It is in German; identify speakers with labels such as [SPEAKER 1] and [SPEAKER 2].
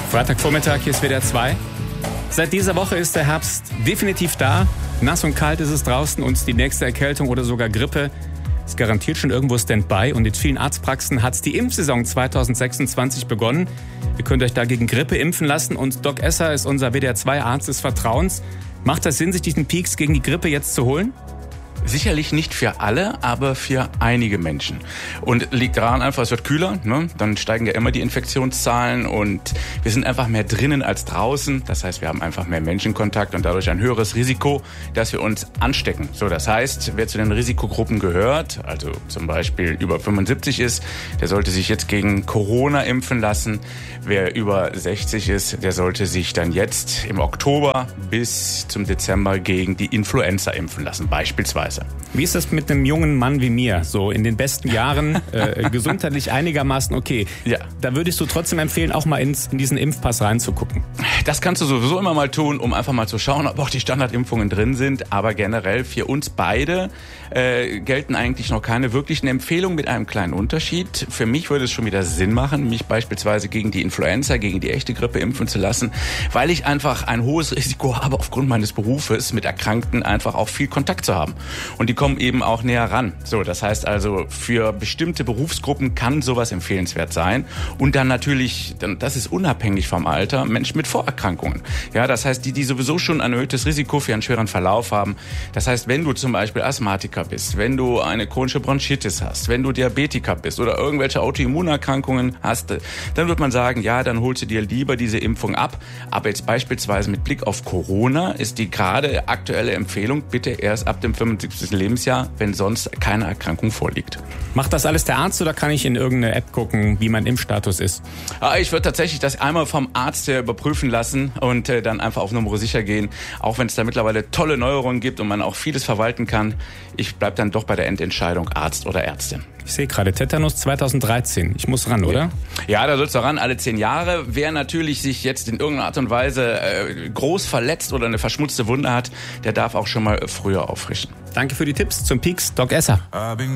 [SPEAKER 1] Freitagvormittag, hier ist WDR 2. Seit dieser Woche ist der Herbst definitiv da. Nass und kalt ist es draußen und die nächste Erkältung oder sogar Grippe ist garantiert schon irgendwo Standby. Und in vielen Arztpraxen hat die Impfsaison 2026 begonnen. Ihr könnt euch da gegen Grippe impfen lassen und Doc Esser ist unser WDR 2 Arzt des Vertrauens. Macht das Sinn, sich diesen Peaks gegen die Grippe jetzt zu holen?
[SPEAKER 2] Sicherlich nicht für alle, aber für einige Menschen. Und liegt daran einfach, es wird kühler, ne? Dann steigen ja immer die Infektionszahlen und wir sind einfach mehr drinnen als draußen. Das heißt, wir haben einfach mehr Menschenkontakt und dadurch ein höheres Risiko, dass wir uns anstecken. So, das heißt, wer zu den Risikogruppen gehört, also zum Beispiel über 75 ist, der sollte sich jetzt gegen Corona impfen lassen. Wer über 60 ist, der sollte sich dann jetzt im Oktober bis zum Dezember gegen die Influenza impfen lassen, beispielsweise.
[SPEAKER 1] Wie ist das mit einem jungen Mann wie mir? So in den besten Jahren, gesundheitlich einigermaßen okay.
[SPEAKER 2] Ja.
[SPEAKER 1] Da würdest du trotzdem empfehlen, auch mal in diesen Impfpass reinzugucken.
[SPEAKER 2] Das kannst du sowieso immer mal tun, um einfach mal zu schauen, ob auch die Standardimpfungen drin sind. Aber generell für uns beide gelten eigentlich noch keine wirklichen Empfehlungen mit einem kleinen Unterschied. Für mich würde es schon wieder Sinn machen, mich beispielsweise gegen die Influenza, gegen die echte Grippe impfen zu lassen, weil ich einfach ein hohes Risiko habe, aufgrund meines Berufes mit Erkrankten einfach auch viel Kontakt zu haben. Und die kommen eben auch näher ran. So, das heißt also, für bestimmte Berufsgruppen kann sowas empfehlenswert sein. Und dann natürlich, das ist unabhängig vom Alter, Menschen mit Vorerkrankungen. Ja, das heißt, die sowieso schon ein erhöhtes Risiko für einen schweren Verlauf haben. Das heißt, wenn du zum Beispiel Asthmatiker bist, wenn du eine chronische Bronchitis hast, wenn du Diabetiker bist oder irgendwelche Autoimmunerkrankungen hast, dann wird man sagen, ja, dann holst du dir lieber diese Impfung ab. Aber jetzt beispielsweise mit Blick auf Corona ist die gerade aktuelle Empfehlung, bitte erst ab dem 75. Lebensjahr, wenn sonst keine Erkrankung vorliegt.
[SPEAKER 1] Macht das alles der Arzt oder kann ich in irgendeine App gucken, wie mein Impfstatus ist?
[SPEAKER 2] Ich würde tatsächlich das einmal vom Arzt überprüfen lassen und dann einfach auf Nummer sicher gehen. Auch wenn es da mittlerweile tolle Neuerungen gibt und man auch vieles verwalten kann. Ich bleibe dann doch bei der Endentscheidung Arzt oder Ärztin.
[SPEAKER 1] Ich sehe gerade Tetanus 2013. Ich muss ran, oder?
[SPEAKER 2] Ja, da sollst du ran, alle 10 Jahre. Wer natürlich sich jetzt in irgendeiner Art und Weise groß verletzt oder eine verschmutzte Wunde hat, der darf auch schon mal früher auffrischen.
[SPEAKER 1] Danke für die Tipps zum Peaks, Doc Esser.